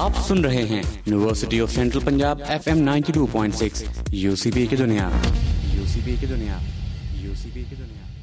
आप सुन रहे हैं university of central Punjab FM 92.6 UCP की दुनिया।